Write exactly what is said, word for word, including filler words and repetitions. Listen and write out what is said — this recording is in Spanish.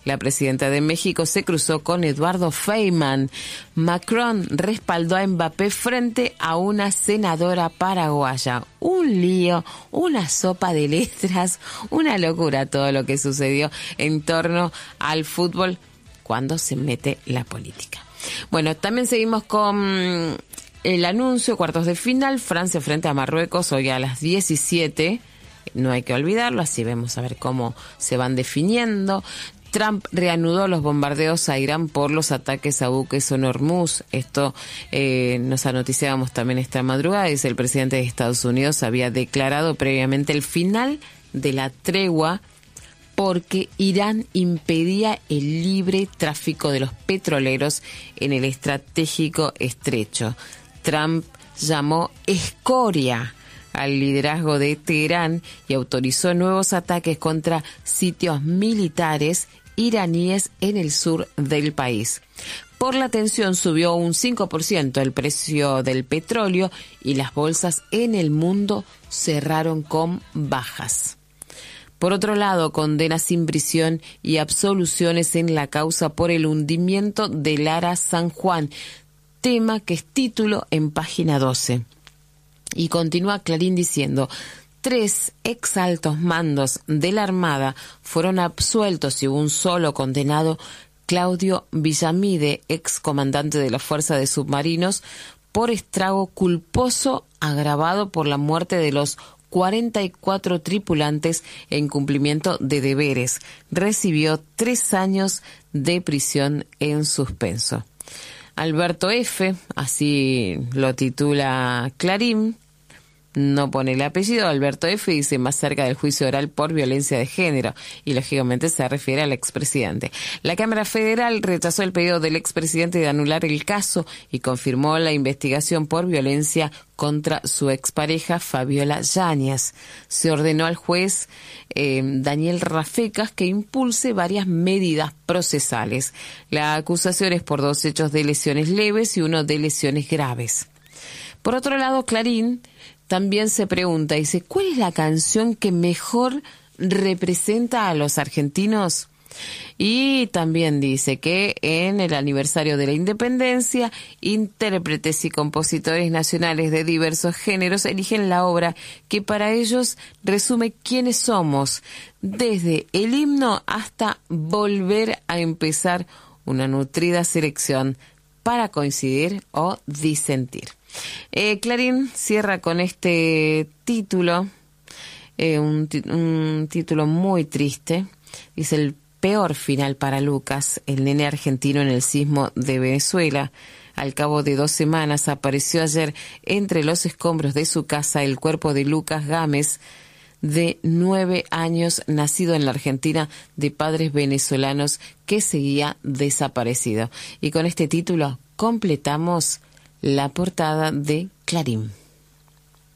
La presidenta de México se cruzó con Eduardo Feynman. Macron respaldó a Mbappé frente a una senadora paraguaya. Un lío, una sopa de letras, una locura todo lo que sucedió en torno al fútbol cuando se mete la política. Bueno, también seguimos con el anuncio, cuartos de final, Francia frente a Marruecos, hoy a las diecisiete. No hay que olvidarlo, así vemos a ver cómo se van definiendo. Trump reanudó los bombardeos a Irán por los ataques a buques en Hormuz. Esto eh, nos anoticiábamos también esta madrugada. Dice el presidente de Estados Unidos había declarado previamente el final de la tregua porque Irán impedía el libre tráfico de los petroleros en el estratégico estrecho. Trump llamó escoria al liderazgo de Teherán y autorizó nuevos ataques contra sitios militares iraníes en el sur del país. Por la tensión subió un cinco por ciento el precio del petróleo y las bolsas en el mundo cerraron con bajas. Por otro lado, condenas sin prisión y absoluciones en la causa por el hundimiento del Ara San Juan, tema que es título en página doce. Y continúa Clarín diciendo, tres ex altos mandos de la Armada fueron absueltos y hubo un solo condenado, Claudio Villamide, ex comandante de la Fuerza de Submarinos, por estrago culposo agravado por la muerte de los cuarenta y cuatro tripulantes en cumplimiento de deberes. Recibió tres años de prisión en suspenso. Alberto F., así lo titula Clarín, no pone el apellido. Alberto F. dice más cerca del juicio oral por violencia de género y lógicamente se refiere al expresidente. La Cámara Federal rechazó el pedido del expresidente de anular el caso y confirmó la investigación por violencia contra su expareja Fabiola Yáñez. Se ordenó al juez eh, Daniel Rafecas que impulse varias medidas procesales. La acusación es por dos hechos de lesiones leves y uno de lesiones graves. Por otro lado, Clarín también se pregunta, dice, ¿cuál es la canción que mejor representa a los argentinos? Y también dice que en el aniversario de la independencia, intérpretes y compositores nacionales de diversos géneros eligen la obra que para ellos resume quiénes somos, desde el himno hasta volver a empezar, una nutrida selección para coincidir o disentir. Eh, Clarín cierra con este título, eh, un, un título muy triste. Dice, el peor final para Lucas, el nene argentino en el sismo de Venezuela. Al cabo de dos semanas apareció ayer entre los escombros de su casa el cuerpo de Lucas Gámez, de nueve años, nacido en la Argentina de padres venezolanos, que seguía desaparecido. Y con este título completamos la portada de Clarín.